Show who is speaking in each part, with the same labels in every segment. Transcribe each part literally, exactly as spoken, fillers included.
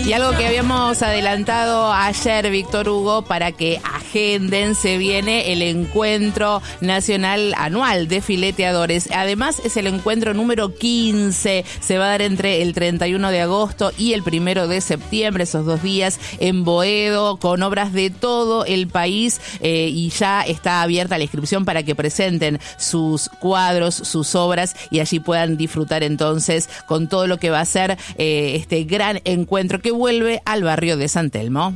Speaker 1: Y algo que habíamos adelantado ayer, Víctor Hugo, para que agenden, se viene el encuentro nacional anual de fileteadores. Además, es el encuentro número quince. Se va a dar entre el treinta y uno de agosto y el primero de septiembre, esos dos días en Boedo, con obras de todo el país. Eh, y ya está abierta la inscripción para que presenten sus cuadros, sus obras, y allí puedan disfrutar entonces con todo lo que va a ser eh, este gran encuentro que vuelve al barrio de San Telmo.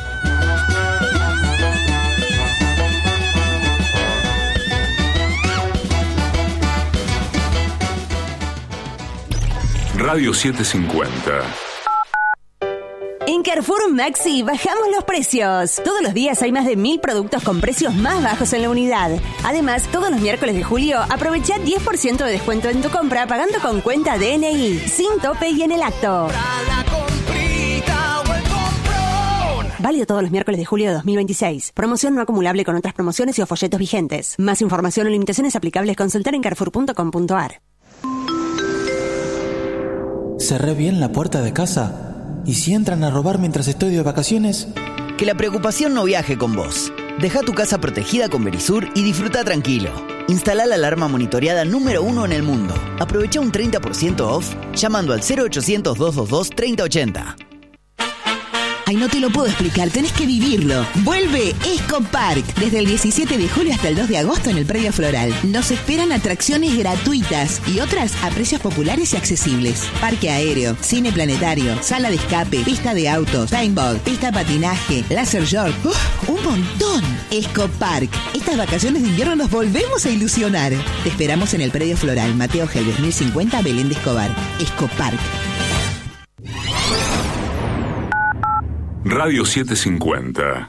Speaker 2: Radio setecientos cincuenta.
Speaker 3: En Carrefour Maxi bajamos los precios. Todos los días hay más de mil productos con precios más bajos en la unidad. Además, todos los miércoles de julio aprovecha diez por ciento de descuento en tu compra pagando con cuenta D N I, sin tope y en el acto. Válido todos los miércoles de julio de dos mil veintiséis. Promoción no acumulable con otras promociones y o folletos vigentes. Más información o limitaciones aplicables consultar en carrefour punto com punto a r.
Speaker 4: ¿Cerré bien la puerta de casa? ¿Y si entran a robar mientras estoy de vacaciones?
Speaker 5: Que la preocupación no viaje con vos. Deja tu casa protegida con Verisur y disfruta tranquilo. Instala la alarma monitoreada número uno en el mundo. Aprovecha un treinta por ciento off llamando al cero ochocientos, doscientos veintidós, treinta ochenta.
Speaker 6: Ay, no te lo puedo explicar, tenés que vivirlo. Vuelve Escopark. Desde el diecisiete de julio hasta el dos de agosto en el Predio Floral. Nos esperan atracciones gratuitas y otras a precios populares y accesibles. Parque aéreo, cine planetario, sala de escape, pista de autos, paintball, pista de patinaje, laser short. ¡Uf! ¡Un montón! Escopark. Estas vacaciones de invierno nos volvemos a ilusionar. Te esperamos en el Predio Floral, Mateo Helves, mil cincuenta, Belén de Escobar. Escopark.
Speaker 2: Radio setecientos cincuenta.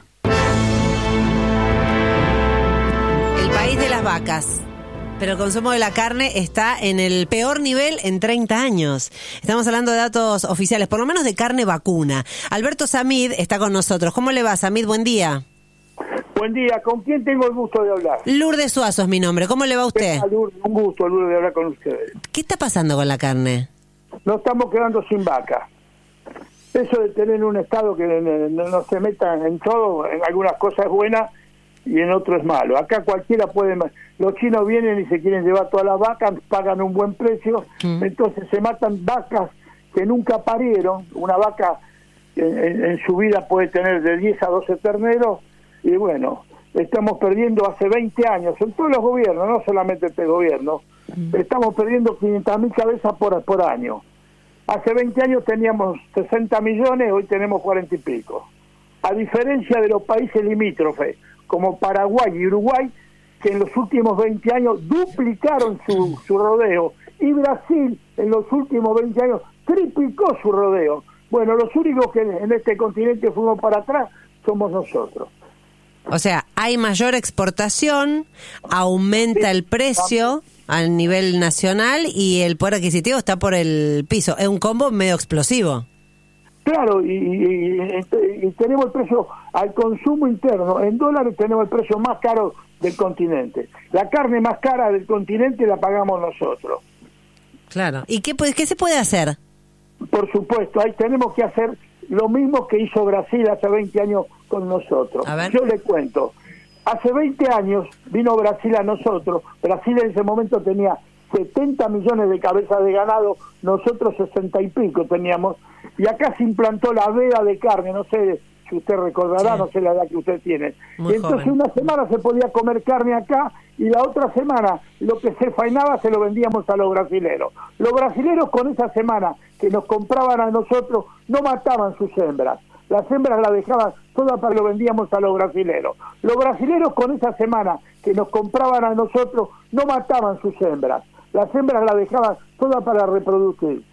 Speaker 7: El país de las vacas. Pero el consumo de la carne está en el peor nivel en treinta años. Estamos hablando de datos oficiales, por lo menos de carne vacuna. Alberto Samid está con nosotros. ¿Cómo le va, Samid? Buen día.
Speaker 8: Buen día. ¿Con quién tengo el gusto de hablar?
Speaker 7: Lourdes Suazo es mi nombre. ¿Cómo le va a usted?
Speaker 8: Lourdes, un gusto, Lourdes, de hablar con ustedes.
Speaker 7: ¿Qué está pasando con la carne?
Speaker 8: Nos estamos quedando sin vaca. Eso de tener un Estado que no, no se meta en todo, en algunas cosas es buena y en otro es malo. Acá cualquiera puede... Los chinos vienen y se quieren llevar todas las vacas, pagan un buen precio, mm. entonces se matan vacas que nunca parieron. Una vaca en, en, en su vida puede tener de diez a doce terneros, y bueno, estamos perdiendo hace veinte años, en todos los gobiernos, no solamente este gobierno, mm. estamos perdiendo quinientas mil cabezas por, por año. Hace veinte años teníamos sesenta millones, hoy tenemos cuarenta y pico. A diferencia de los países limítrofes, como Paraguay y Uruguay, que en los últimos veinte años duplicaron su, su rodeo, y Brasil en los últimos veinte años triplicó su rodeo. Bueno, los únicos que en este continente fuimos para atrás somos nosotros.
Speaker 7: O sea, hay mayor exportación, aumenta el precio a nivel nacional y el poder adquisitivo está por el piso. Es un combo medio explosivo.
Speaker 8: Claro, y, y, y, y tenemos el precio al consumo interno. En dólares tenemos el precio más caro del continente. La carne más cara del continente la pagamos nosotros.
Speaker 7: Claro. ¿Y qué, qué se puede hacer?
Speaker 8: Por supuesto, ahí tenemos que hacer lo mismo que hizo Brasil hace veinte años con nosotros. Yo le cuento. Hace veinte años vino Brasil a nosotros. Brasil en ese momento tenía setenta millones de cabezas de ganado, nosotros sesenta y pico teníamos, y acá se implantó la veda de carne, no sé si usted recordará, sí. No sé la edad que usted tiene. Muy Entonces joven. Una semana se podía comer carne acá, y la otra semana lo que se faenaba se lo vendíamos a los brasileros. Los brasileros con esa semana que nos compraban a nosotros no mataban sus hembras. Las hembras las dejaban todas para que lo vendíamos a los brasileros. Los brasileros con esa semana que nos compraban a nosotros no mataban sus hembras. Las hembras las dejaban todas para reproducir.